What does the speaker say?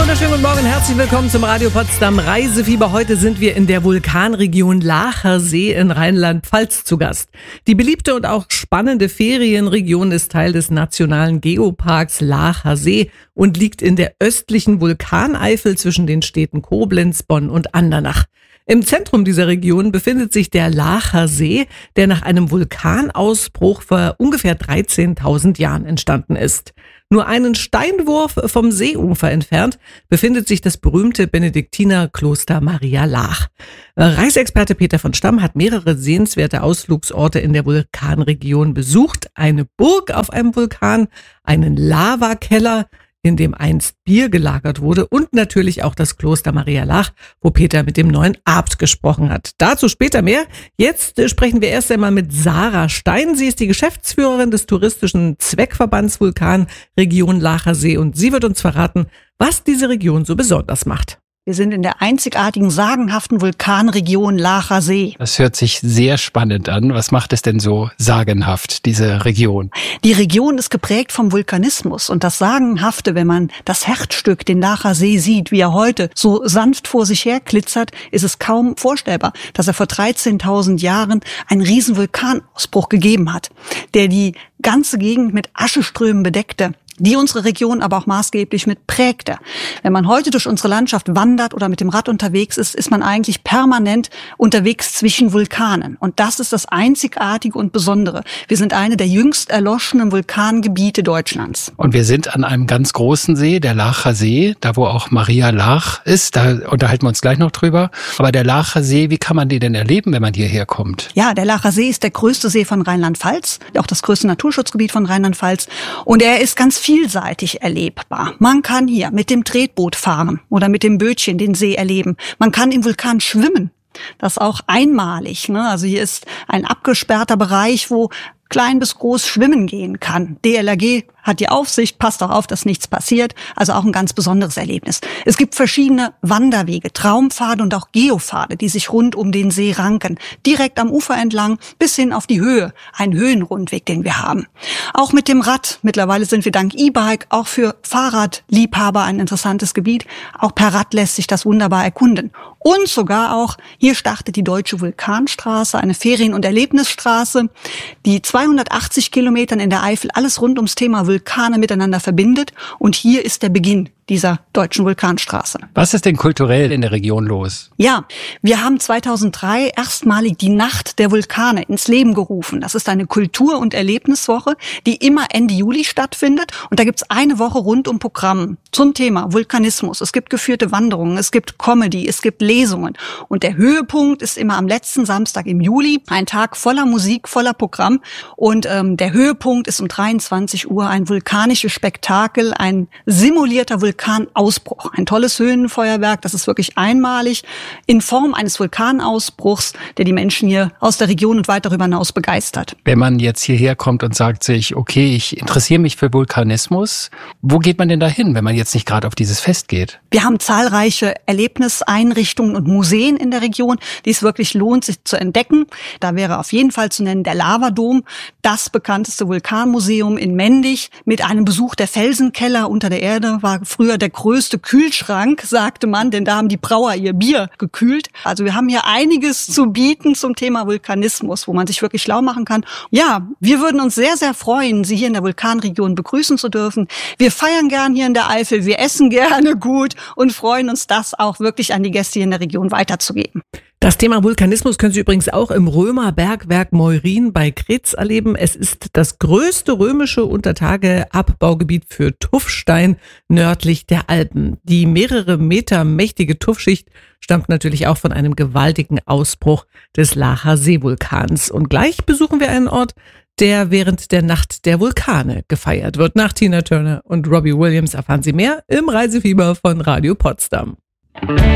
wunderschönen guten Morgen, herzlich willkommen zum Radio Potsdam Reisefieber. Heute sind wir in der Vulkanregion Laacher See in Rheinland-Pfalz zu Gast. Die beliebte und auch spannende Ferienregion ist Teil des Nationalen Geoparks Laacher See und liegt in der östlichen Vulkaneifel zwischen den Städten Koblenz, Bonn und Andernach. Im Zentrum dieser Region befindet sich der Laacher See, der nach einem Vulkanausbruch vor ungefähr 13.000 Jahren entstanden ist. Nur einen Steinwurf vom Seeufer entfernt befindet sich das berühmte Benediktinerkloster Maria Laach. Reiseexperte Peter von Stamm hat mehrere sehenswerte Ausflugsorte in der Vulkanregion besucht. Eine Burg auf einem Vulkan, einen Lavakeller, in dem einst Bier gelagert wurde, und natürlich auch das Kloster Maria Laach, wo Peter mit dem neuen Abt gesprochen hat. Dazu später mehr. Jetzt sprechen wir erst einmal mit Sarah Stein. Sie ist die Geschäftsführerin des touristischen Zweckverbands Vulkanregion Laacher See und sie wird uns verraten, was diese Region so besonders macht. Wir sind in der einzigartigen, sagenhaften Vulkanregion Laacher See. Das hört sich sehr spannend an. Was macht es denn so sagenhaft, diese Region? Die Region ist geprägt vom Vulkanismus. Und das Sagenhafte, wenn man das Herzstück, den Laacher See, sieht, wie er heute so sanft vor sich her glitzert, ist es kaum vorstellbar, dass er vor 13.000 Jahren einen riesen Vulkanausbruch gegeben hat, der die ganze Gegend mit Ascheströmen bedeckte, die unsere Region aber auch maßgeblich mit prägte. Wenn man heute durch unsere Landschaft wandert oder mit dem Rad unterwegs ist, ist man eigentlich permanent unterwegs zwischen Vulkanen. Und das ist das Einzigartige und Besondere. Wir sind eine der jüngst erloschenen Vulkangebiete Deutschlands. Und wir sind an einem ganz großen See, der Laacher See, da wo auch Maria Laach ist. Da unterhalten wir uns gleich noch drüber. Aber der Laacher See, wie kann man den denn erleben, wenn man hierher kommt? Ja, der Laacher See ist der größte See von Rheinland-Pfalz, auch das größte Naturschutzgebiet von Rheinland-Pfalz. Und er ist ganz vielseitig erlebbar. Man kann hier mit dem Tretboot fahren oder mit dem Bötchen den See erleben. Man kann im Vulkan schwimmen. Das ist auch einmalig, ne? Also hier ist ein abgesperrter Bereich, wo klein bis groß schwimmen gehen kann. DLRG hat die Aufsicht, passt auch auf, dass nichts passiert. Also auch ein ganz besonderes Erlebnis. Es gibt verschiedene Wanderwege, Traumpfade und auch Geopfade, die sich rund um den See ranken. Direkt am Ufer entlang bis hin auf die Höhe. Ein Höhenrundweg, den wir haben. Auch mit dem Rad. Mittlerweile sind wir dank E-Bike auch für Fahrradliebhaber ein interessantes Gebiet. Auch per Rad lässt sich das wunderbar erkunden. Und sogar auch, hier startet die Deutsche Vulkanstraße, eine Ferien- und Erlebnisstraße, die 280 Kilometern in der Eifel alles rund ums Thema Vulkane miteinander verbindet. Und hier ist der Beginn dieser Deutschen Vulkanstraße. Was ist denn kulturell in der Region los? Ja, wir haben 2003 erstmalig die Nacht der Vulkane ins Leben gerufen. Das ist eine Kultur- und Erlebniswoche, die immer Ende Juli stattfindet. Und da gibt's eine Woche rund um Programm zum Thema Vulkanismus. Es gibt geführte Wanderungen, es gibt Comedy, es gibt Lesungen. Und der Höhepunkt ist immer am letzten Samstag im Juli, ein Tag voller Musik, voller Programm. Und der Höhepunkt ist um 23 Uhr ein vulkanisches Spektakel, ein simulierter Vulkanausbruch. Ein tolles Höhenfeuerwerk, das ist wirklich einmalig in Form eines Vulkanausbruchs, der die Menschen hier aus der Region und weit darüber hinaus begeistert. Wenn man jetzt hierher kommt und sagt sich, okay, ich interessiere mich für Vulkanismus, wo geht man denn da hin, wenn man jetzt nicht gerade auf dieses Fest geht? Wir haben zahlreiche Erlebniseinrichtungen und Museen in der Region, die es wirklich lohnt, sich zu entdecken. Da wäre auf jeden Fall zu nennen der Lavadom, das bekannteste Vulkanmuseum in Mendig, mit einem Besuch der Felsenkeller unter der Erde, war früher der größte Kühlschrank, sagte man, denn da haben die Brauer ihr Bier gekühlt. Also wir haben hier einiges zu bieten zum Thema Vulkanismus, wo man sich wirklich schlau machen kann. Ja, wir würden uns sehr, sehr freuen, Sie hier in der Vulkanregion begrüßen zu dürfen. Wir feiern gern hier in der Eifel, wir essen gerne gut und freuen uns, das auch wirklich an die Gäste hier in der Region weiterzugeben. Das Thema Vulkanismus können Sie übrigens auch im Römerbergwerk Meurin bei Kretz erleben. Es ist das größte römische Untertageabbaugebiet für Tuffstein nördlich der Alpen. Die mehrere Meter mächtige Tuffschicht stammt natürlich auch von einem gewaltigen Ausbruch des Laacher Seevulkans. Und gleich besuchen wir einen Ort, der während der Nacht der Vulkane gefeiert wird. Nach Tina Turner und Robbie Williams erfahren Sie mehr im Reisefieber von Radio Potsdam.